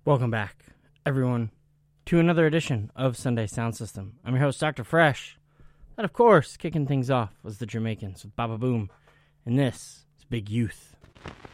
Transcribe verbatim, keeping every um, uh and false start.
Welcome back, everyone, to another edition of Sunday Sound System. I'm your host, Doctor Fresh. And of course, kicking things off was the Jamaicans with Baba Boom. And this is Big Youth.